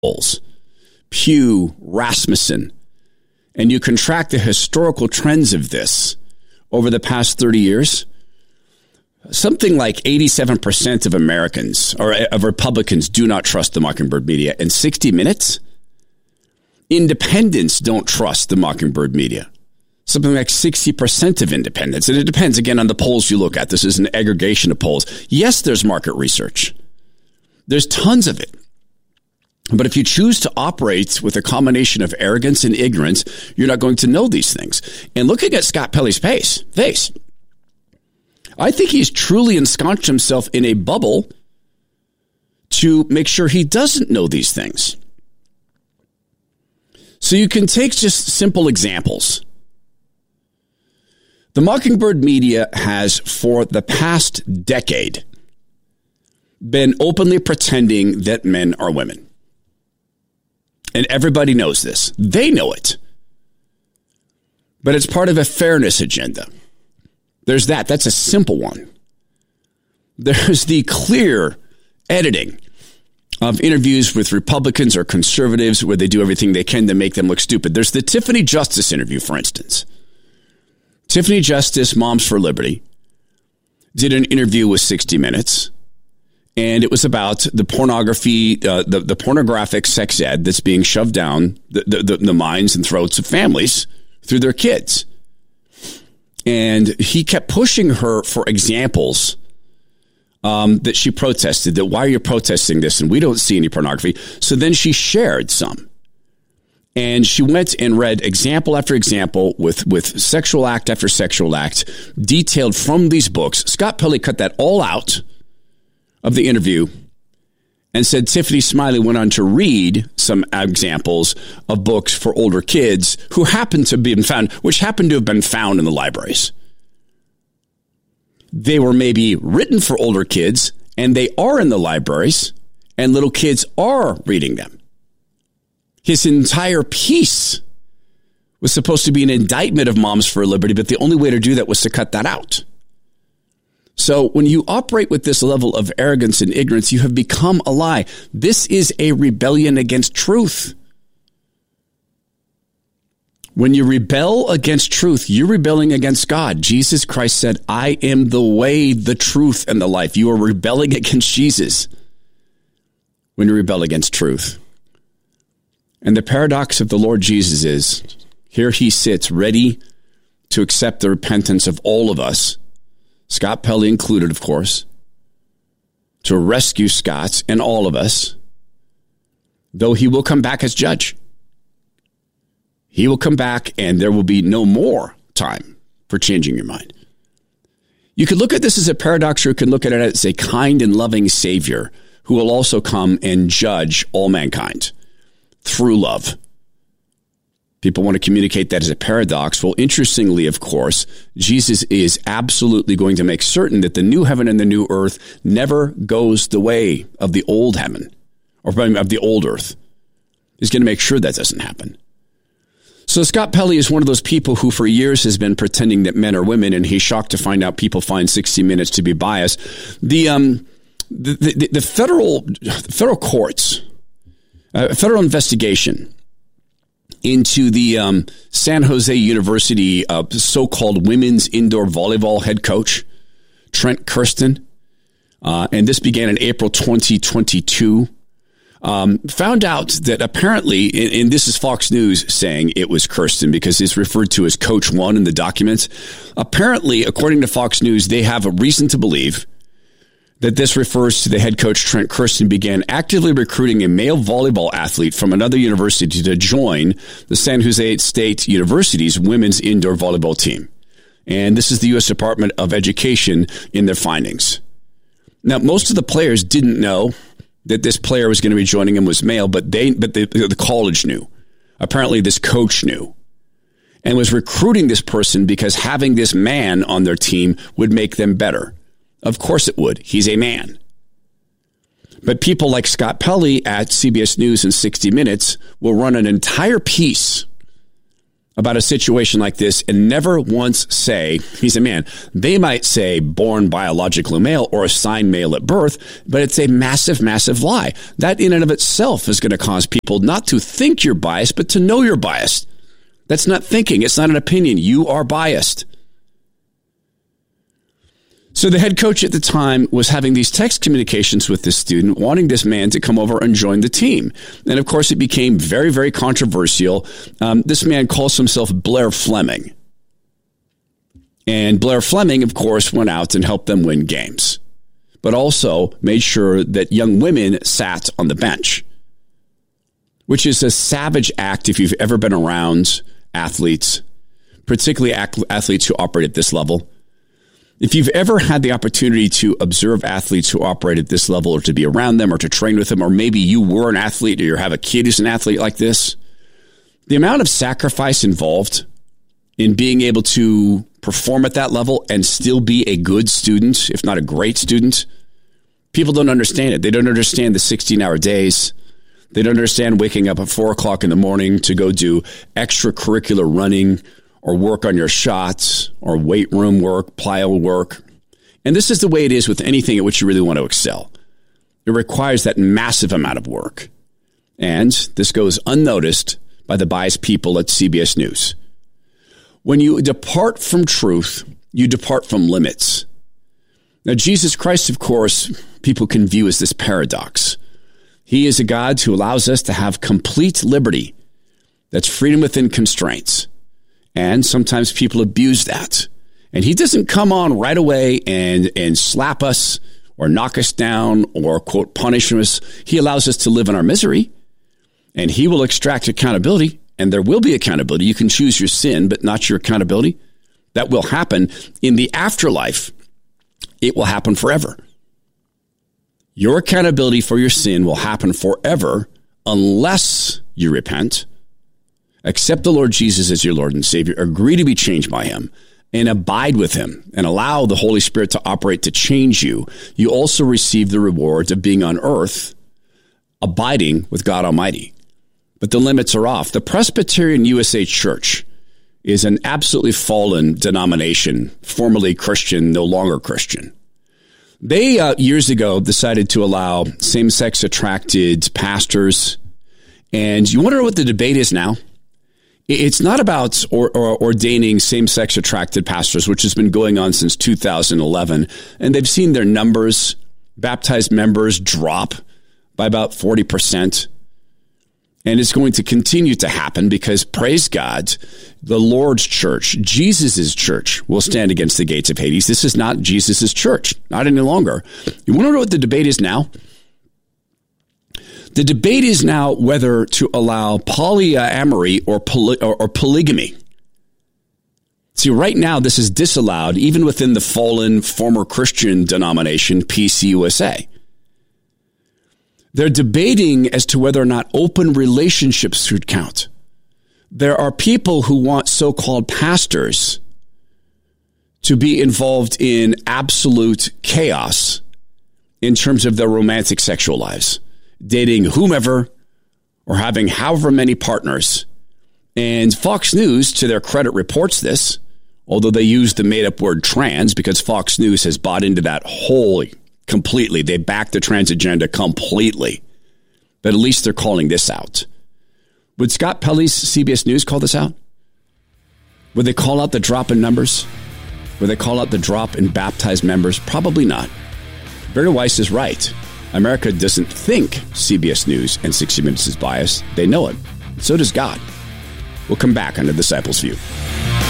polls, Pew, Rasmussen, and you can track the historical trends of this over the past 30 years, something like 87% of Americans or of Republicans do not trust the Mockingbird media. In 60 Minutes, independents don't trust the Mockingbird media. Something like 60% of independents. And it depends, again, on the polls you look at. This is an aggregation of polls. Yes, there's market research. There's tons of it. But if you choose to operate with a combination of arrogance and ignorance, you're not going to know these things. And looking at Scott Pelley's face, I think he's truly ensconced himself in a bubble to make sure he doesn't know these things. So you can take just simple examples. The Mockingbird media has, for the past decade, been openly pretending that men are women. And everybody knows this. They know it. But it's part of a fairness agenda. There's that. That's a simple one. There's the clear editing of interviews with Republicans or conservatives where they do everything they can to make them look stupid. There's the Tiffany Justice interview, for instance. Tiffany Justice, Moms for Liberty, did an interview with 60 Minutes. And it was about the pornography, the pornographic sex ed that's being shoved down the minds and throats of families through their kids. And he kept pushing her for examples that she protested, that why are you protesting this? And we don't see any pornography. So then she shared some. And she went and read example after example with sexual act after sexual act, detailed from these books. Scott Pelley cut that all out of the interview and said Tiffany Smiley went on to read some examples of books for older kids who happened to have been found in the libraries. They were maybe written for older kids, and they are in the libraries, and little kids are reading them. His entire piece was supposed to be an indictment of Moms for Liberty, but the only way to do that was to cut that out. So when you operate with this level of arrogance and ignorance, you have become a lie. This is a rebellion against truth. When you rebel against truth, you're rebelling against God. Jesus Christ said, I am the way, the truth, and the life. You are rebelling against Jesus when you rebel against truth. And the paradox of the Lord Jesus is, here he sits ready to accept the repentance of all of us, Scott Pelley included, of course, to rescue Scots and all of us, though he will come back as judge. He will come back and there will be no more time for changing your mind. You could look at this as a paradox, or you can look at it as a kind and loving Savior who will also come and judge all mankind through love. People want to communicate that as a paradox. Well, interestingly, of course, Jesus is absolutely going to make certain that the new heaven and the new earth never goes the way of the old heaven or of the old earth. He's going to make sure that doesn't happen. So Scott Pelley is one of those people who for years has been pretending that men are women, and he's shocked to find out people find 60 Minutes to be biased. The federal courts, federal investigation into the San Jose University so-called women's indoor volleyball head coach, Trent Kirsten, and this began in April 2022, found out that apparently, and this is Fox News saying it was Kirsten because it's referred to as Coach One in the documents. Apparently, according to Fox News, they have a reason to believe that this refers to the head coach, Trent Kirsten, began actively recruiting a male volleyball athlete from another university to join the San Jose State University's women's indoor volleyball team. And this is the U.S. Department of Education in their findings. Now, most of the players didn't know that this player was going to be joining him was male, but the college knew. Apparently, this coach knew and was recruiting this person because having this man on their team would make them better. Of course it would. He's a man. But people like Scott Pelley at CBS News and 60 Minutes will run an entire piece about a situation like this and never once say, he's a man. They might say born biologically male or assigned male at birth, but it's a massive, massive lie. That in and of itself is going to cause people not to think you're biased, but to know you're biased. That's not thinking. It's not an opinion. You are biased. So the head coach at the time was having these text communications with this student, wanting this man to come over and join the team. And of course, it became very, very controversial. This man calls himself Blair Fleming. And Blair Fleming, of course, went out and helped them win games, but also made sure that young women sat on the bench, which is a savage act if you've ever been around athletes, particularly athletes who operate at this level. If you've ever had the opportunity to observe athletes who operate at this level or to be around them or to train with them, or maybe you were an athlete or you have a kid who's an athlete like this, the amount of sacrifice involved in being able to perform at that level and still be a good student, if not a great student, people don't understand it. They don't understand the 16-hour days. They don't understand waking up at 4 o'clock in the morning to go do extracurricular running or work on your shots, or weight room work, plyo work. And this is the way it is with anything at which you really want to excel. It requires that massive amount of work. And this goes unnoticed by the biased people at CBS News. When you depart from truth, you depart from limits. Now, Jesus Christ, of course, people can view as this paradox. He is a God who allows us to have complete liberty. That's freedom within constraints. And sometimes people abuse that. And he doesn't come on right away and slap us or knock us down or, quote, punish us. He allows us to live in our misery. And he will extract accountability. And there will be accountability. You can choose your sin, but not your accountability. That will happen in the afterlife. It will happen forever. Your accountability for your sin will happen forever unless you repent. Accept the Lord Jesus as your Lord and Savior. Agree to be changed by him and abide with him and allow the Holy Spirit to operate to change you. You also receive the rewards of being on earth, abiding with God Almighty. But the limits are off. The Presbyterian USA Church is an absolutely fallen denomination, formerly Christian, no longer Christian. They, years ago, decided to allow same-sex attracted pastors. And you want to know what the debate is now? It's not about ordaining same-sex attracted pastors, which has been going on since 2011. And they've seen their numbers, baptized members, drop by about 40%. And it's going to continue to happen because, praise God, the Lord's church, Jesus' church, will stand against the gates of Hades. This is not Jesus' church, not any longer. You want to know what the debate is now? The debate is now whether to allow polyamory or polygamy. See, right now, this is disallowed even within the fallen former Christian denomination, PCUSA. They're debating as to whether or not open relationships should count. There are people who want so-called pastors to be involved in absolute chaos in terms of their romantic sexual lives, dating whomever or having however many partners. And Fox News, to their credit, reports this, although they use the made-up word trans because Fox News has bought into that whole completely. They back the trans agenda completely. But at least they're calling this out. Would Scott Pelley's CBS News call this out? Would they call out the drop in numbers? Would they call out the drop in baptized members? Probably not. Barry Weiss is right. America doesn't think CBS News and 60 Minutes is biased. They know it. So does God. We'll come back on the Disciples' View.